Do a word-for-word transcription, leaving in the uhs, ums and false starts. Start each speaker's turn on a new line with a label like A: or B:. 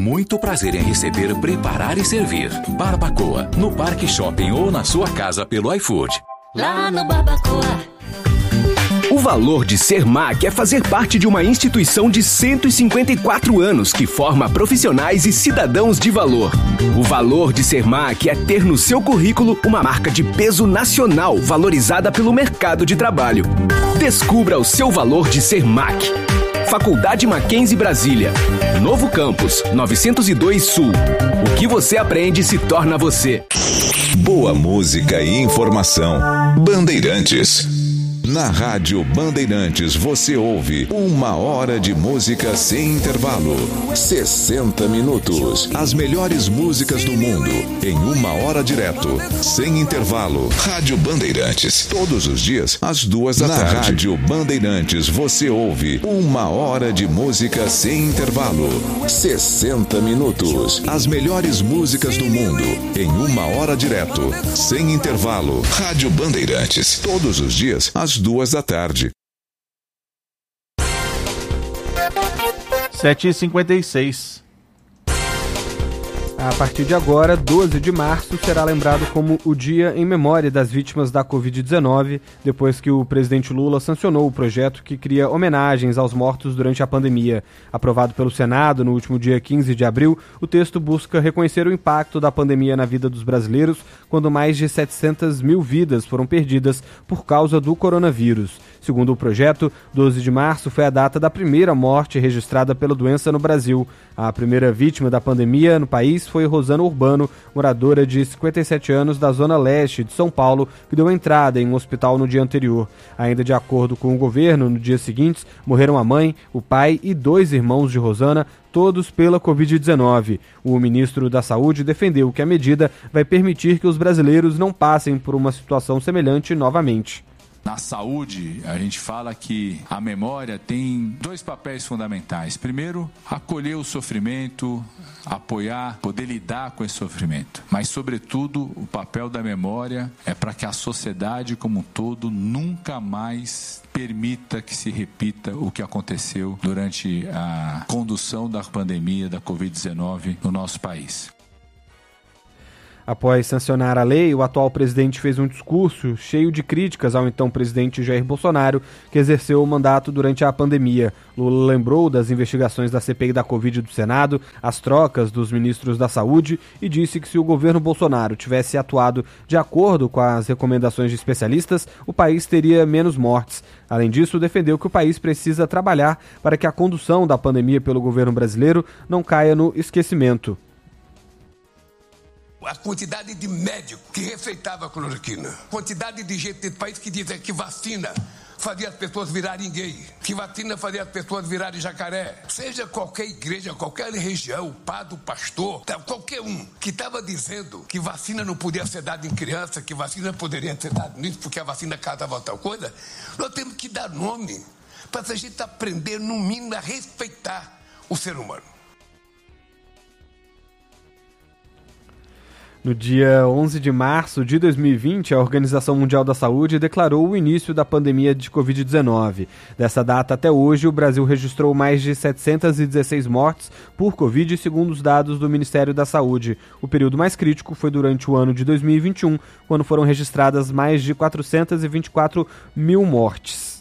A: muito prazer em receber, preparar e servir. Barbacoa, no Parque Shopping ou na sua casa pelo iFood.
B: Lá no Barbacoa.
C: O valor de ser M A C é fazer parte de uma instituição de cento e cinquenta e quatro anos que forma profissionais e cidadãos de valor. O valor de ser M A C é ter no seu currículo uma marca de peso nacional valorizada pelo mercado de trabalho. Descubra o seu valor de ser M A C. Faculdade Mackenzie Brasília. Novo Campus, novecentos e dois Sul. O que você aprende se torna você.
D: Boa música e informação. Bandeirantes. Na Rádio Bandeirantes você ouve uma hora de música sem intervalo. sessenta minutos. As melhores músicas do mundo em uma hora direto, sem intervalo. Rádio Bandeirantes. Todos os dias, às duas da tarde. Na Rádio Bandeirantes você ouve uma hora de música sem intervalo. sessenta minutos. As melhores músicas do mundo em uma hora direto, sem intervalo. Rádio Bandeirantes. Todos os dias, às duas da tarde.
E: sete e cinquenta e seis.
F: A partir de agora, doze de março, será lembrado como o Dia em Memória das Vítimas da covid dezenove, depois que o presidente Lula sancionou o projeto que cria homenagens aos mortos durante a pandemia. Aprovado pelo Senado no último dia quinze de abril, o texto busca reconhecer o impacto da pandemia na vida dos brasileiros, quando mais de setecentas mil vidas foram perdidas por causa do coronavírus. Segundo o projeto, doze de março foi a data da primeira morte registrada pela doença no Brasil. A primeira vítima da pandemia no país foi Rosana Urbano, moradora de cinquenta e sete anos da Zona Leste de São Paulo, que deu entrada em um hospital no dia anterior. Ainda de acordo com o governo, no dia seguinte, morreram a mãe, o pai e dois irmãos de Rosana, todos pela covid dezenove. O ministro da Saúde defendeu que a medida vai permitir que os brasileiros não passem por uma situação semelhante novamente.
G: Na saúde, a gente fala que a memória tem dois papéis fundamentais. Primeiro, acolher o sofrimento, apoiar, poder lidar com esse sofrimento. Mas, sobretudo, o papel da memória é para que a sociedade como um todo nunca mais permita que se repita o que aconteceu durante a condução da pandemia da covid dezenove no nosso país.
F: Após sancionar a lei, o atual presidente fez um discurso cheio de críticas ao então presidente Jair Bolsonaro, que exerceu o mandato durante a pandemia. Lula lembrou das investigações da C P I da Covid do Senado, as trocas dos ministros da Saúde e disse que se o governo Bolsonaro tivesse atuado de acordo com as recomendações de especialistas, o país teria menos mortes. Além disso, defendeu que o país precisa trabalhar para que a condução da pandemia pelo governo brasileiro não caia no esquecimento.
H: A quantidade de médico que receitava cloroquina, quantidade de gente desse país que dizia que vacina fazia as pessoas virarem gay, que vacina fazia as pessoas virarem jacaré. Seja qualquer igreja, qualquer região, padre, pastor, qualquer um que estava dizendo que vacina não podia ser dada em criança, que vacina poderia ser dada nisso porque a vacina causava tal coisa, nós temos que dar nome para a gente aprender, no mínimo, a respeitar o ser humano.
F: No dia onze de março de dois mil e vinte, a Organização Mundial da Saúde declarou o início da pandemia de covid dezenove. Dessa data até hoje, o Brasil registrou mais de setecentas e dezesseis mortes por Covid, segundo os dados do Ministério da Saúde. O período mais crítico foi durante o ano de dois mil e vinte e um, quando foram registradas mais de quatrocentas e vinte e quatro mil mortes.